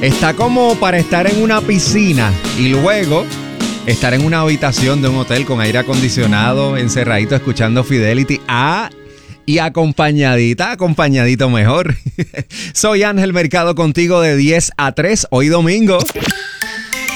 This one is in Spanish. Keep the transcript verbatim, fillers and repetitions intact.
Está como para estar en una piscina y luego estar en una habitación de un hotel con aire acondicionado, encerradito, escuchando Fidelity. Ah, y acompañadita, acompañadito mejor. Soy Ángel Mercado contigo de diez a tres, hoy domingo.